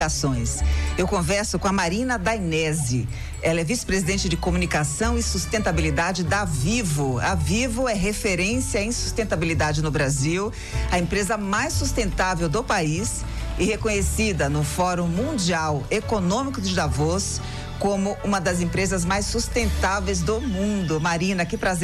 Eu converso com a Marina Dainese. Ela é vice-presidente de comunicação e sustentabilidade da Vivo. A Vivo é referência em sustentabilidade no Brasil, a empresa mais sustentável do país e reconhecida no Fórum Mundial Econômico de Davos como uma das empresas mais sustentáveis do mundo. Marina, que prazer